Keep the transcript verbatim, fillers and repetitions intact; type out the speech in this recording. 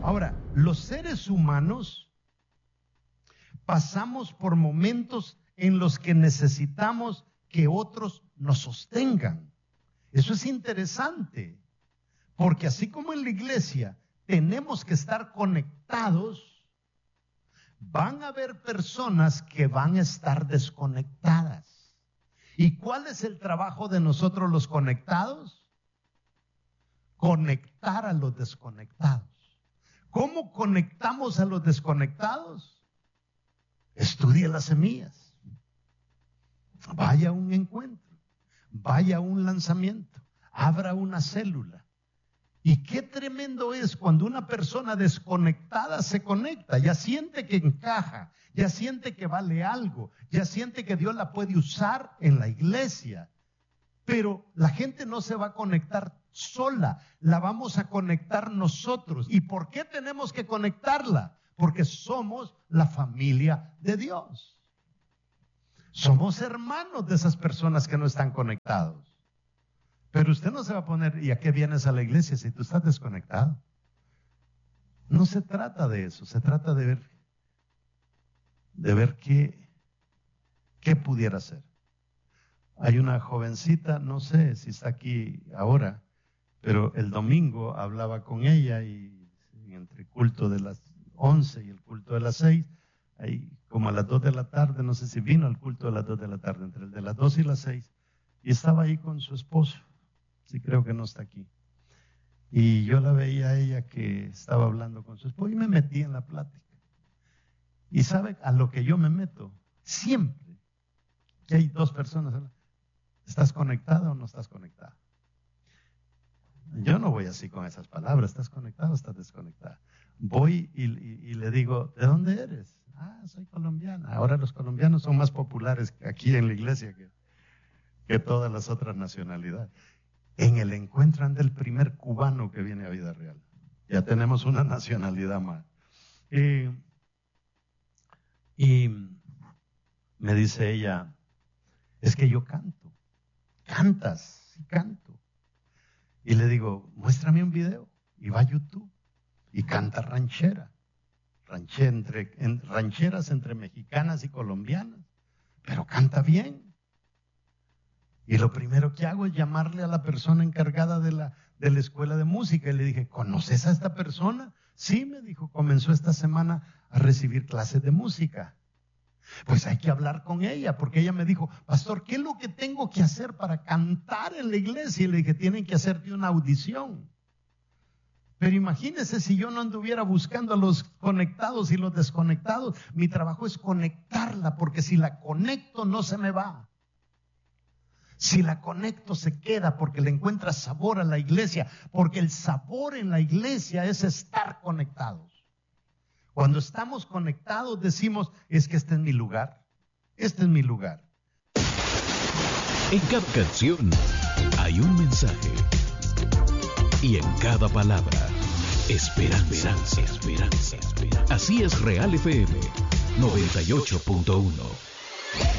Ahora, los seres humanos pasamos por momentos en los que necesitamos que otros nos sostengan. Eso es interesante, porque así como en la iglesia tenemos que estar conectados, van a haber personas que van a estar desconectadas. ¿Y cuál es el trabajo de nosotros los conectados? Conectar a los desconectados. ¿Cómo conectamos a los desconectados? Estudie las semillas. Vaya a un encuentro. Vaya a un lanzamiento. Abra una célula. Y qué tremendo es cuando una persona desconectada se conecta. Ya siente que encaja. Ya siente que vale algo. Ya siente que Dios la puede usar en la iglesia. Pero la gente no se va a conectar sola, la vamos a conectar nosotros. ¿Y por qué tenemos que conectarla? Porque somos la familia de Dios. Somos hermanos de esas personas que no están conectados. Pero usted no se va a poner, ¿y a qué vienes a la iglesia si tú estás desconectado? No se trata de eso, se trata de ver, de ver qué, qué pudiera ser. Hay una jovencita, no sé si está aquí ahora, pero el domingo hablaba con ella y entre el culto de las once y el culto de las seis, ahí como a las dos de la tarde, no sé si vino al culto de las dos de la tarde, entre el de las dos y las seis, y estaba ahí con su esposo, sí creo que no está aquí. Y yo la veía a ella que estaba hablando con su esposo y me metí en la plática. Y sabe a lo que yo me meto, siempre que hay dos personas, ¿estás conectada o no estás conectada? Yo no voy así con esas palabras, ¿estás conectado o estás desconectada? Voy y, y, y le digo, ¿de dónde eres? Ah, soy colombiana. Ahora los colombianos son más populares aquí en la iglesia que, que todas las otras nacionalidades. En el encuentro anda el primer cubano que viene a Vida Real. Ya tenemos una nacionalidad más. Y, y me dice ella, es que yo canto. ¿Cantas? Sí, canto. Y le digo, muéstrame un video. Y va a YouTube. Y canta ranchera. Ranchera entre, en, rancheras entre mexicanas y colombianas. Pero canta bien. Y lo primero que hago es llamarle a la persona encargada de la, de la escuela de música. Y le dije, ¿conoces a esta persona? Sí, me dijo, comenzó esta semana a recibir clases de música. Pues hay que hablar con ella, porque ella me dijo, pastor, ¿qué es lo que tengo que hacer para cantar en la iglesia? Y le dije, tienen que hacerte una audición. Pero imagínese si yo no anduviera buscando a los conectados y los desconectados. Mi trabajo es conectarla, porque si la conecto no se me va. Si la conecto se queda, porque le encuentra sabor a la iglesia, porque el sabor en la iglesia es estar conectados. Cuando estamos conectados decimos, es que este es mi lugar, este es mi lugar. En cada canción hay un mensaje y en cada palabra esperanza, esperanza, esperanza. Así es Real F M noventa y ocho punto uno.